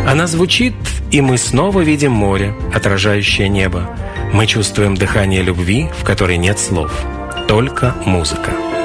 Она звучит, и мы снова видим море, отражающее небо. Мы чувствуем дыхание любви, в которой нет слов, только музыка.